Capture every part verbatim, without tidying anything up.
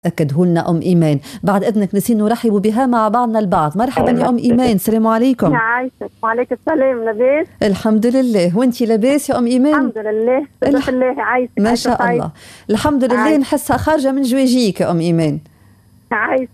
أكده لنا أم إيمان. بعد إذنك نسين نرحب بها مع بعضنا البعض. مرحبا يا أم إيمان، السلام عليكم. يا عايشة. وعليك السلام. لاباس؟ الحمد لله، وانتي لاباس يا أم إيمان؟ الحمد لله الح... الله عايشة ما شاء عايشة. الله الحمد لله عايشة. نحسها خارجة من جواجيك يا أم إيمان. عايشة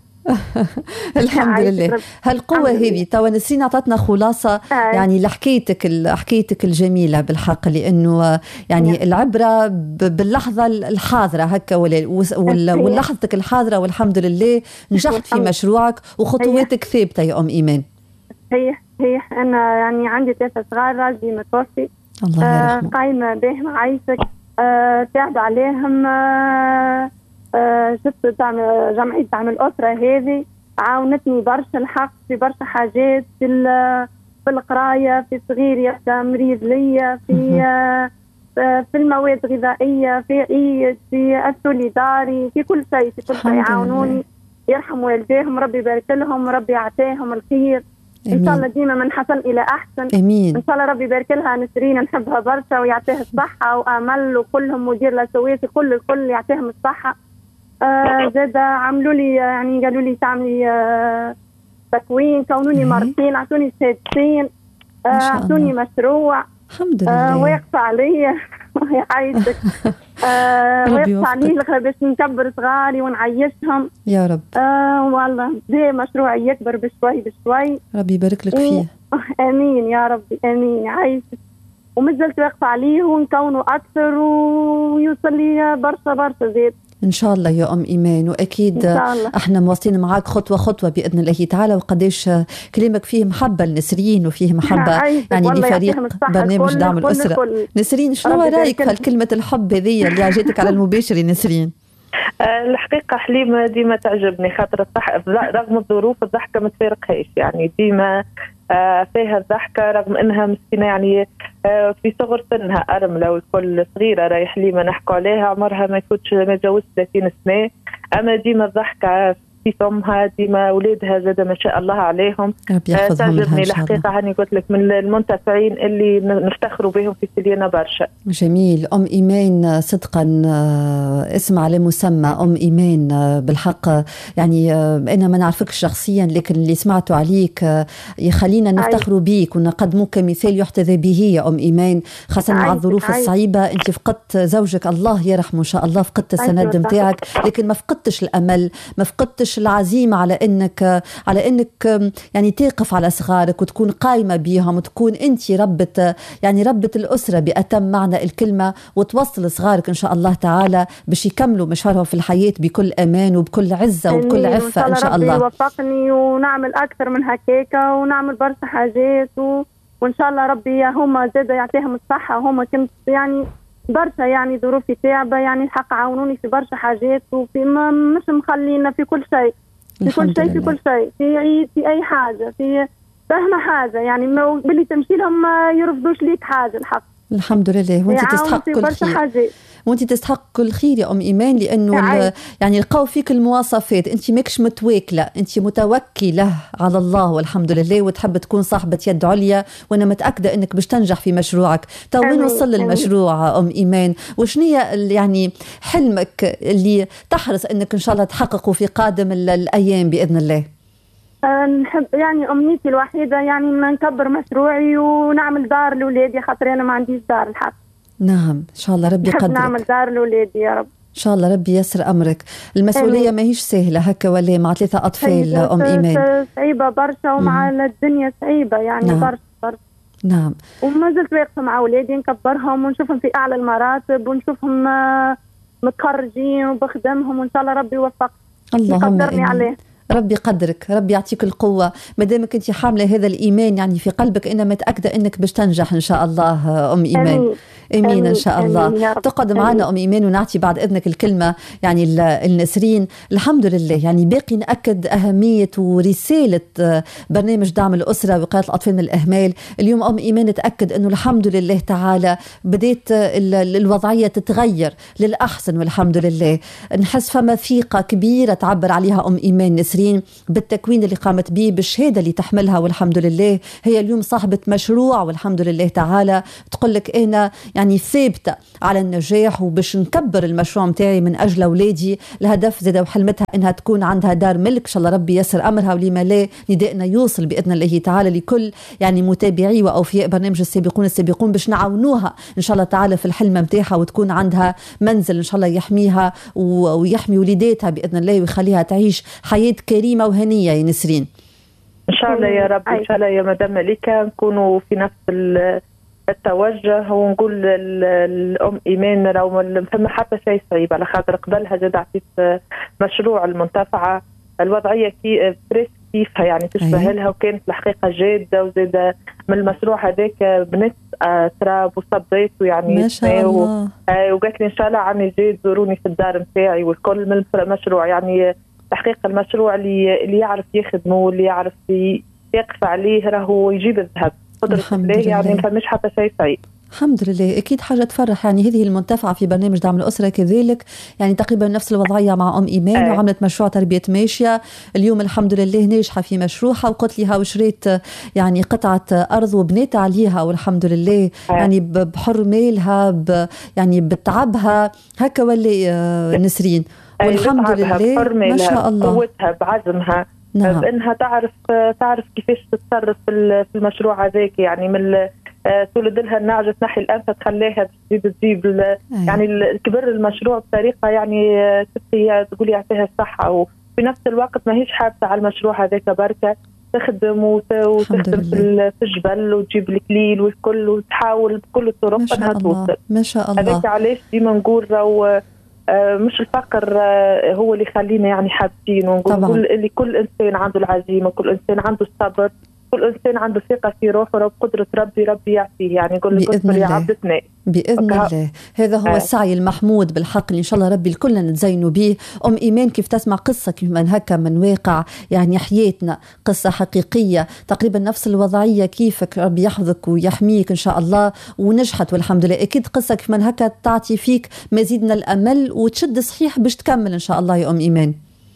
الحمد لله. هالقوة هذه توا نسرين عطتنا خلاصة يعني لحكايتك حكايتك الجميلة بالحق، لأنه يعني العبرة باللحظة الحاضرة هكا واللحظتك الحاضرة، والحمد لله نجحت في مشروعك وخطواتك ثابتة يا أم إيمان. هي هي أنا يعني عندي ثلاثة صغار، راجلي متوفي، الله يرحمه، قايمة بهم عايشك، آه تعب عليهم. آه آه شفت دعم جمعية دعم الأسرة هذه عاونتني برشا الحق في برشا حاجات، في في القراية، في صغير يبدا مريض ليا، في آه في المواد الغذائية، في عيد، في السوليداري، في كل شيء في كل شيء يعاونوني. يرحم والديهم، ربي يبارك لهم، ربي يعطيهم الخير. إن شاء الله ديما من حسن إلى أحسن. أمين. إن شاء الله ربي يبارك لها نسرين، نحبها برشا ويعطيها الصحة، وأمل وكلهم مدير لسويسي كل الكل يعطيهم الصحة. آه زاد عملوا لي يعني قالوا لي تعملي آه تكوين، كونوني مرتين، عطوني شهادتين، آه عطوني مشروع الحمد لله. آه واقف عليا يعيشك. آه واقف عليه باش نكبر صغاري ونعيشهم يا رب. آه والله ده مشروع يكبر بشوي بشوي، ربي يبارك لك فيه. امين يا ربي امين. عايشك ومازلت واقفه عليه ونكونه اكثر ويوصل لي برشا برشا زيد إن شاء الله يا أم إيمان. وأكيد احنا مواصلين معاك خطوة خطوة بإذن الله تعالى، وقديش كلامك فيه محبة لنسرين وفيه محبة يعني لفريق برنامج دعم الأسرة. كل نسرين شنو رأيك في كلمة الحب هذه اللي عجتك على المباشر نسرين؟ الحقيقة حليمة ديما تعجبني، خاطر رغم الظروف الضحكة ما تفارقهاش، يعني ديما فيها الضحكة رغم انها مسكينة، يعني في صغر سنها أرملة والكل صغيرة. راهي حليمة نحكوا عليها عمرها ما يفوتش ما يتجاوز ثلاثين سنة، أما ديما الضحكة في فمها، ديما أولادها زاد ما شاء الله عليهم. تعجبني الحقيقة، هاني قلت لك من المنتفعين اللي نفتخروا بهم في سلينا برشا. جميل. أم إيمان صدقا اسم على مسمى أم إيمان بالحق، يعني أنا ما نعرفك شخصيا لكن اللي سمعته عليك يخلينا نفتخروا بيك ونقدموك كمثال يحتذى به يا أم إيمان، خاصة مع الظروف الصعيبة. أنت فقدت زوجك الله يرحمه إن شاء الله، فقدت السند متاعك، لكن ما فقدتش الأمل، ما فقدتش العزيمة على انك على انك يعني تقف على صغارك وتكون قايمة بيهم وتكون انت ربة يعني ربة الأسرة بأتم معنى الكلمة، وتوصل صغارك ان شاء الله تعالى باش يكملوا مشوارهم في الحياة بكل امان وبكل عزة وبكل عفة ان شاء الله. ربي يوفقني ونعمل اكثر من هكاكا ونعمل برشا حاجات و... وان شاء الله ربي هما زاد يعطيهم الصحة. هما كنت يعني برشا يعني ظروفي تعبة، يعني الحق عاونوني في برشا حاجات، وفي ما مش مخلينا في كل شيء في كل شيء في كل شيء في عيد، في أي حاجة، في فهم حاجة، يعني ما باللي تمشي لهم ما يرفضوش ليك حاجة الحق. الحمد لله. وانت تستحق كل خير، وانت تستحق كل خير يا أم إيمان، لأنه يعني لقاو فيك المواصفات. انت ماكش متواكلة، انت متوكلة على الله والحمد لله، وتحب تكون صاحبة يد عليا، وانا متأكدة انك باش تنجح في مشروعك. تو وين وصل المشروع أم إيمان؟ وشنية يعني حلمك اللي تحرص انك ان شاء الله تحققه في قادم الأيام بإذن الله؟ نحب يعني أمنيتي الوحيدة يعني نكبر مشروعي ونعمل دار لولادي، خاطر أنا ما عنديش دار الحق. نعم إن شاء الله ربي يقدرك. نعمل دار لولادي يا رب إن شاء الله ربي يسر أمرك. المسؤولية ما هيش سهلة هكا ولا مع ثلاثة أطفال أم إيمان؟ صعيبة برشا ومع مم. الدنيا صعيبة يعني. نعم. برشا برشا. نعم. وما زلت واقفة مع أولادي نكبرهم ونشوفهم في أعلى المراتب ونشوفهم متخرجين وبخدمهم، وإن شاء الله ربي يوفق اللهم يقدرني عليه. ربي قدرك، ربي يعطيك القوة، ما دامك انت حاملة هذا الإيمان يعني في قلبك، أنا متأكدة أنك باش تنجح إن شاء الله أم إيمان. أمين. أمين, أمين. إن شاء الله. تقعد معنا أم إيمان ونعطي بعد إذنك الكلمة يعني النسرين. الحمد لله يعني باقي نأكد أهمية ورسالة برنامج دعم الأسرة وقاية الأطفال من الإهمال. اليوم أم إيمان تأكد أنه الحمد لله تعالى بدأت الوضعية تتغير للأحسن والحمد لله. نحس فما ثقة كبيرة تعبر عليها أم إيمان نسرين بالتكوين اللي قامت به، بالشهادة اللي تحملها والحمد لله. هي اليوم صاحبة مشروع والحمد لله تعالى. تقول لك أنا يعني ثابته على النجاح وباش نكبر المشروع متاعي من اجل اولادي. الهدف زاد وحلمتها انها تكون عندها دار ملك، ان شاء الله ربي يسر امرها، ولما لا ندائنا يوصل باذن الله تعالى لكل يعني متابعي واوفياء برنامج السابقون السابقون باش نعاونوها ان شاء الله تعالى في الحلم متاعها، وتكون عندها منزل ان شاء الله يحميها ويحمي وليداتها باذن الله، ويخليها تعيش حياه كريمه وهنيه يا نسرين. ان شاء الله يا رب. ان شاء الله يا مدام مليكه نكونوا في نفس التوجه، ونقول الام ايمان راهو ما فما حتى شيء صعيب، على خاطر قبلها زاد عطيت مشروع المنتفعه الوضعيه كي بريس كيفها يعني تشبه أيه. لها، وكانت الحقيقه جاده، وزاد من المشروع هذاك بنت تراب وصبيت ويعني ما شاء الله، وقالت لي ان شاء الله عمي جاي زوروني في الدار نتاعي، والكل من المشروع يعني الحقيقه المشروع اللي اللي يعرف يخدمه واللي يعرف يقف عليه راهو يجيب الذهب قدرة الله، يعني ما فماش حتى شيء صعيب. الحمد لله، أكيد حاجة تفرح. يعني هذه المنتفعة في برنامج دعم الأسرة كذلك يعني تقريبا نفس الوضعية مع أم إيمان أي. وعملت مشروع تربية ماشية اليوم الحمد لله ناجحة في مشروعها، وقلت لها وشريت يعني قطعة أرض وبنيت عليها والحمد لله أي. يعني بحر مالها يعني بتعبها هكا ولا نسرين والحمد لله ما شاء الله قوتها بعزمها نعم. بأنها تعرف تعرف كيفاش تتصرف في المشروع هذاك، يعني من تولد لها النعجة تنحي الأنفة تخليها تزيد تجيب يعني كبر المشروع بطريقة يعني تبقي تقولي يعطيها الصحة، وفي نفس الوقت ما هيش حابة على المشروع هذاك بركة تخدم وتخدم في الجبل وتجيب الكليل والكل وتحاول بكل الطرق أنها توصل. ما شاء الله. هذاك علاش ديما نقول راهو مش الفقر هو اللي يخلينا يعني حابين، ونقول اللي كل إنسان عنده العزيمة، كل إنسان عنده الصبر، كل إنسان عنده ثقة في روحه وبقدرة ربي ربي يعطيه، يعني يقول لك اصبر يا عبدتنا بإذن الله. هذا هو آه. السعي المحمود بالحق اللي إن شاء الله ربي الكلنا نتزينوا به. أم إيمان كيف تسمع قصة كيف من هكا من واقع يعني حياتنا، قصة حقيقية تقريبا نفس الوضعية كيفك، ربي يحفظك ويحميك إن شاء الله، ونجحت والحمد لله. أكيد قصة كيف من هكا تعطي فيك مزيد من الأمل وتشد صحيح باش تكمل إن شاء الله يا أم إيمان.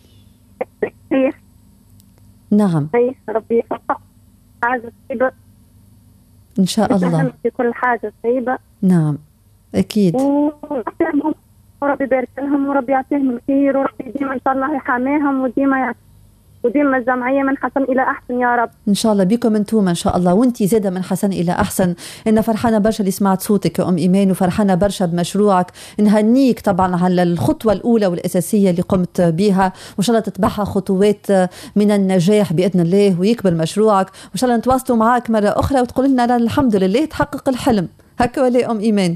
نعم ربي يحفظك حاجة طيبة إن شاء الله في كل حاجة طيبة. نعم أكيد. وربي يبارك لهم وربي يعطيهم الخير، وربي ديما إن شاء الله يحاميهم، وديما وديما الجمعية من حسن إلى أحسن يا رب. إن شاء الله بكم أنتم إن شاء الله، وأنتي زادة من حسن إلى أحسن. إن فرحانة برشا اللي سمعت صوتك يا أم إيمان، وفرحانة برشا بمشروعك. نهنيك طبعا على الخطوة الأولى والأساسية اللي قمت بها، وإن شاء الله تتبعها خطوات من النجاح بإذن الله ويكبر مشروعك، وإن شاء الله نتواصلوا معاك مرة أخرى وتقول لنا الحمد لله تحقق الحلم هكا ولا أم إيمان؟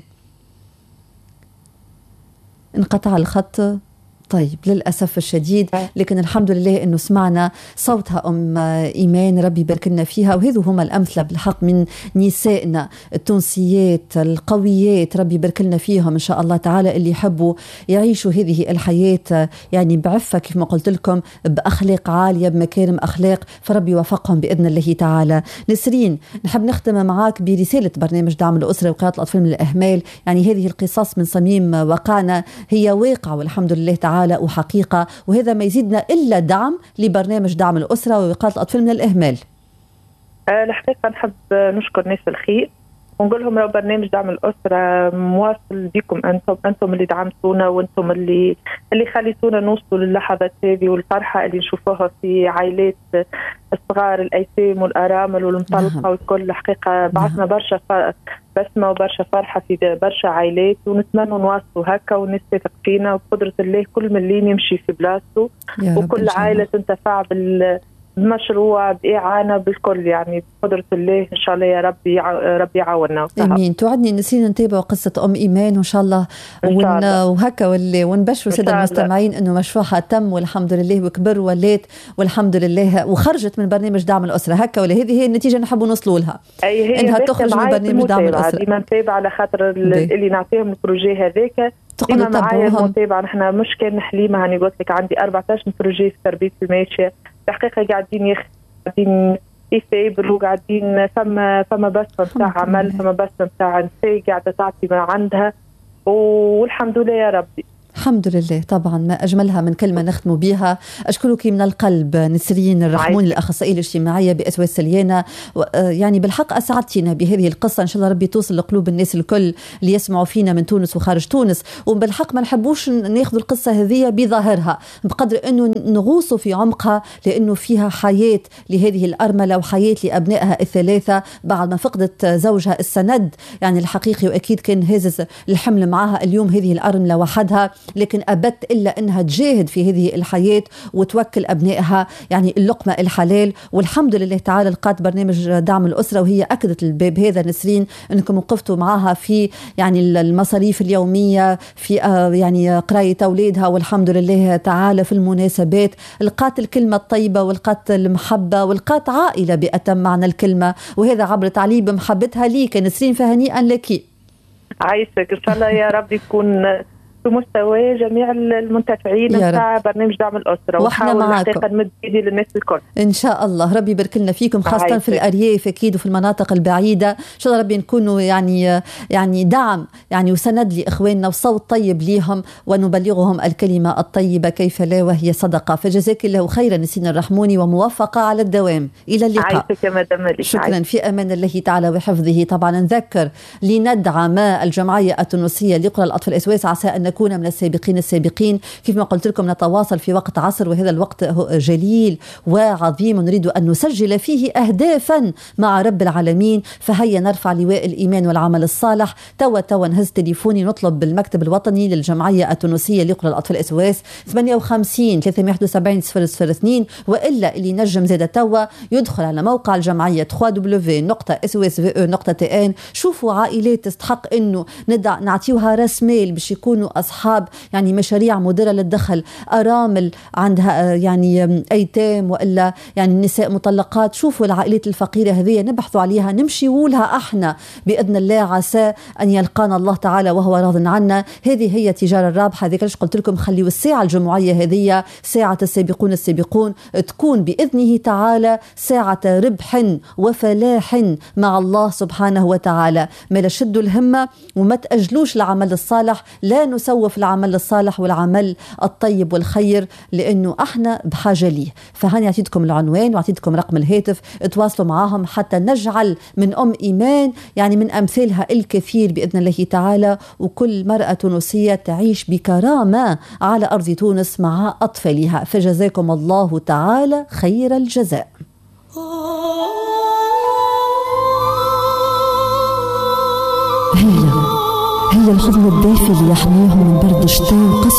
انقطع الخط. طيب للأسف الشديد، لكن الحمد لله أنه سمعنا صوتها أم إيمان ربي يبارك لنا فيها. وهذو هما الأمثلة بالحق من نسائنا التونسيات القويات ربي يبارك لنا فيهم إن شاء الله تعالى، اللي يحبوا يعيشوا هذه الحياة يعني بعفة كيف ما قلت لكم، بأخلاق عالية بمكارم أخلاق، فربي يوفقهم بإذن الله تعالى. نسرين نحب نختم معاك برسالة برنامج دعم الأسرة وقاية الأطفال من الإهمال. يعني هذه القصص من صميم واقعنا هي واقع والحمد لله تعالى وحقيقة، وهذا ما يزيدنا إلا دعم لبرنامج دعم الأسرة ووقاية الأطفال من الإهمال. أه الحقيقة نحب نشكر ناس الخير ونقول لهم لو برنامج دعم الأسرة مواصل بكم أنتم أنتم اللي دعمتونا، وأنتم اللي اللي خليتونا نوصلوا للحظات هذه والفرحة اللي نشوفوها في عائلات الصغار الأيتام والأرامل والمطلقة والكل. الحقيقة بعثنا برشا بسمة وبرشا فرحة في برشا عائلات، ونتمنى نواصلوا هكا والناس تثق فينا، وبقدرة الله كل مليون يمشي في بلاصته وكل عائلة تنتفع بال بمشروع بإعانة بالكل، يعني بقدرة الله إن شاء الله يا ربي ربي يعاوننا. آمين. توعدني نسينا نتابع قصة أم إيمان وإن شاء الله, ون... الله. وهكا واللي ونبشروا سادة المستمعين إنه مشروعها تم والحمد لله وكبر ولات والحمد لله وخرجت من برنامج دعم الأسرة هكا، ولا هذه هي النتيجة نحبوا نوصلوا لها، أي إنها تخرج من برنامج دعم الأسرة. ديما نتابع على خاطر اللي نعطيهم البروجي هذاك ديما معايا المتابعة. نحن مش كان حليمة هاني قلت لك عندي أربعة عشر بروجي في تربية الماشية، الحقيقة قاعدين يخ قاعدين يثابروا، قاعدين فما فما بس نتاع عمل، فما بس نتاع نساء قاعدة تعطي ما عندها، والحمد لله يا ربي. الحمد لله. طبعا ما أجملها من كلمة نختم بها. أشكرك من القلب نسرين الرحموني الأخصائية الاجتماعية بأس واس سليانة. يعني بالحق أسعدتنا بهذه القصة، إن شاء الله ربي توصل لقلوب الناس الكل اللي يسمعوا فينا من تونس وخارج تونس. وبالحق ما نحبوش ناخذ القصة هذه بظاهرها بقدر أنه نغوصوا في عمقها، لأنه فيها حياة لهذه الأرملة وحياة لأبنائها الثلاثة بعد ما فقدت زوجها السند يعني الحقيقي، وأكيد كان هازز الحمل معها اليوم هذه الأرملة وحدها، لكن أبت إلا أنها تجاهد في هذه الحياة وتوكل أبنائها يعني اللقمة الحلال. والحمد لله تعالى لقات برنامج دعم الأسرة وهي أكدت الباب هذا نسرين أنكم وقفتوا معها في يعني المصاريف اليومية، في يعني قراية أولادها، والحمد لله تعالى في المناسبات لقات الكلمة الطيبة ولقات المحبة ولقات عائلة بأتم معنى الكلمة، وهذا عبرت عليه بمحبتها ليك نسرين، فهنيئا لك. عايشك إن شاء الله يا رب يكون في مستوى جميع المنتفعين بتاع برنامج دعم الأسرة، واحنا معاكم نمد ايدي للناس الكل ان شاء الله. ربي يبارك لنا فيكم خاصة عايزة. في الأرياف أكيد وفي المناطق البعيدة ان شاء الله ربي نكونوا يعني يعني دعم يعني وسند لإخواننا وصوت طيب ليهم ونبلغهم الكلمة الطيبة كيف لا وهي صدقة. فجزاك الله خيرا نسرين الرحموني وموفقة على الدوام. إلى اللقاء. عايزك يا مدام ملك. شكرا. عايزة. في أمان الله تعالى وحفظه. طبعا نذكر لندعم الجمعية التونسية لقرى الأطفال الأسواس عسى أن نكون من السابقين السابقين. كيف ما قلت لكم نتواصل في وقت عصر، وهذا الوقت جليل وعظيم نريد أن نسجل فيه أهدافا مع رب العالمين. فهيا نرفع لواء الإيمان والعمل الصالح. توا توا نهز تليفوني نطلب بالمكتب الوطني للجمعية التونسية لقرى الأطفال الأسواس ثمانية وخمسين ثلاثمائة وواحد وسبعين صفر صفر اثنين، وإلا اللي نجم زادة توا يدخل على موقع الجمعية دبليو دبليو دبليو دوت اس او اس في او دوت تي ان. شوفوا عائلات تستحق إنه ندع نعطيوها راس مال باش يكونوا أصحاب يعني مشاريع مديرة للدخل، أرامل عندها يعني أيتام وإلا يعني النساء مطلقات. شوفوا العائلات الفقيرة هذه نبحثوا عليها نمشي ولها احنا بإذن الله، عسى أن يلقانا الله تعالى وهو راض عنا. هذه هي تجارة الرابحة. هذيك ليش قلت لكم خليوا الساعة الجمعية هذه ساعة السابقون السابقون تكون بإذنه تعالى ساعة ربح وفلاح مع الله سبحانه وتعالى. ما شدوا الهمة وما تأجلوش العمل الصالح، لا نسوف العمل الصالح والعمل الطيب والخير لأنه احنا بحاجة ليه. فهاني أعطيتكم العنوان وأعطيتكم رقم الهاتف، اتواصلوا معهم حتى نجعل من أم إيمان يعني من أمثالها الكثير بإذن الله تعالى، وكل مرأة تونسية تعيش بكرامة على أرض تونس مع أطفالها. فجزاكم الله تعالى خير الجزاء. هي هي الحضن الدافي اللي يحميهم من برد الشتاء